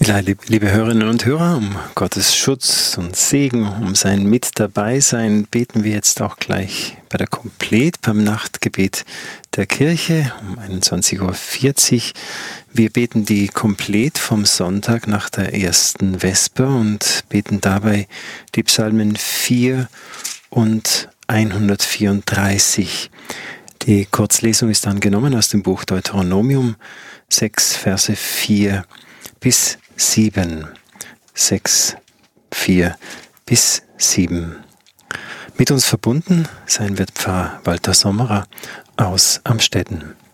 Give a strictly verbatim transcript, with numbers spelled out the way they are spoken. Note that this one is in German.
Ja, lieb- liebe Hörerinnen und Hörer, um Gottes Schutz und Segen, um sein Mit dabei sein, beten wir jetzt auch gleich bei der Komplet beim Nachtgebet der Kirche um einundzwanzig Uhr vierzig. Wir beten die Komplet vom Sonntag nach der ersten Vesper und beten dabei die Psalmen vier und hundertvierunddreißig. Die Kurzlesung ist dann genommen aus dem Buch Deuteronomium, sechs Verse vier bis sieben. sechs, vier bis sieben. Mit uns verbunden sein wird Pfarrer Walter Sommerer aus Amstetten.